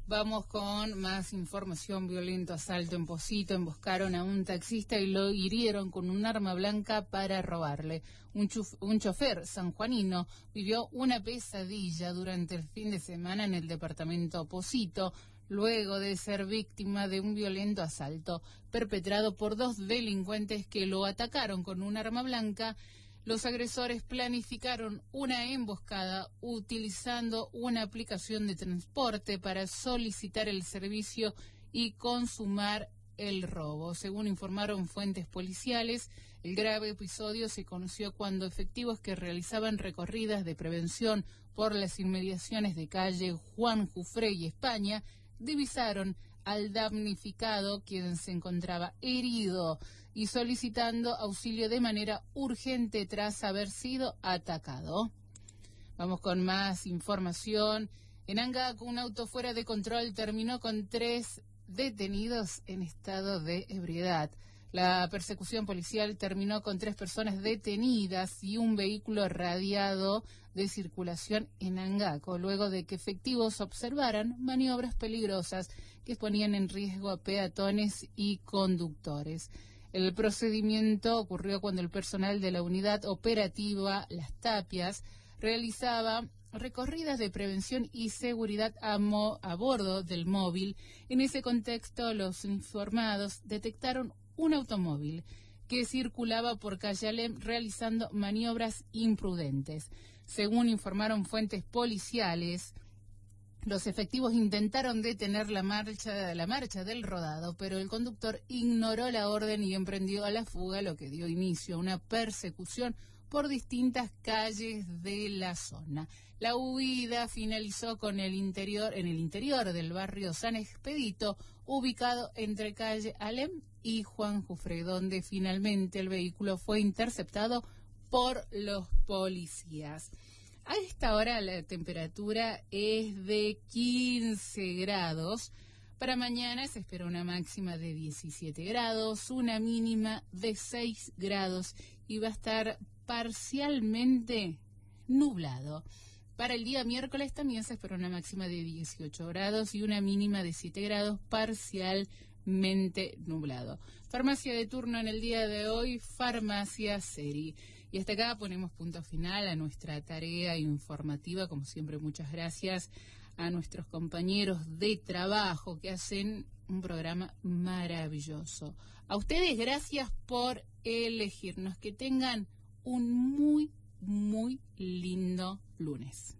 Vamos con más información. Violento asalto en Pocito. Emboscaron a un taxista y lo hirieron con un arma blanca para robarle. Un chofer sanjuanino vivió una pesadilla durante el fin de semana en el departamento Pocito, luego de ser víctima de un violento asalto perpetrado por dos delincuentes que lo atacaron con un arma blanca. Los agresores planificaron una emboscada utilizando una aplicación de transporte para solicitar el servicio y consumar el robo. Según informaron fuentes policiales, el grave episodio se conoció cuando efectivos que realizaban recorridas de prevención por las inmediaciones de calle Juan Jufré y España divisaron al damnificado, quien se encontraba herido y solicitando auxilio de manera urgente tras haber sido atacado. Vamos con más información. En Angaco, un auto fuera de control terminó con 3 detenidos en estado de ebriedad. La persecución policial terminó con 3 personas detenidas y un vehículo radiado de circulación en Angaco, luego de que efectivos observaran maniobras peligrosas que ponían en riesgo a peatones y conductores. El procedimiento ocurrió cuando el personal de la unidad operativa Las Tapias realizaba recorridas de prevención y seguridad a bordo del móvil. En ese contexto, los informados detectaron un automóvil que circulaba por calle Alem realizando maniobras imprudentes. Según informaron fuentes policiales, los efectivos intentaron detener la marcha del rodado, pero el conductor ignoró la orden y emprendió a la fuga, lo que dio inicio a una persecución por distintas calles de la zona. La huida finalizó en el interior del barrio San Expedito, ubicado entre calle Alem y Juan Jufré, donde finalmente el vehículo fue interceptado por los policías. A esta hora la temperatura es de 15 grados. Para mañana se espera una máxima de 17 grados, una mínima de 6 grados y va a estar parcialmente nublado. Para el día miércoles también se espera una máxima de 18 grados y una mínima de 7 grados, parcialmente nublado. Farmacia de turno en el día de hoy, Farmacia Seri. Y hasta acá ponemos punto final a nuestra tarea informativa. Como siempre, muchas gracias a nuestros compañeros de trabajo que hacen un programa maravilloso. A ustedes, gracias por elegirnos. Que tengan un muy, muy lindo lunes.